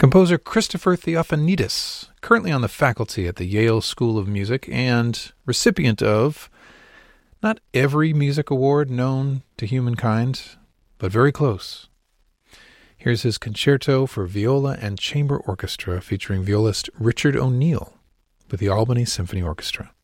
Composer Christopher Theophanidis, currently on the faculty at the Yale School of Music and recipient of not every music award known to humankind, but very close. Here's his concerto for viola and chamber orchestra featuring violist Richard O'Neill with the Albany Symphony Orchestra.